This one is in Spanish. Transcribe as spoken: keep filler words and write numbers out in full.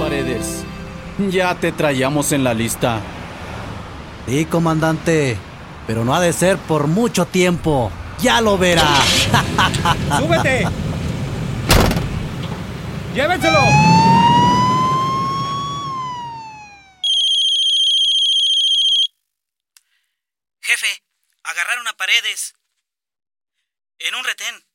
Paredes. Ya te traíamos en la lista. Sí, comandante, pero no ha de ser por mucho tiempo. ¡Ya lo verá! ¡Súbete! ¡Llévenselo! Jefe, agarraron a Paredes en un retén.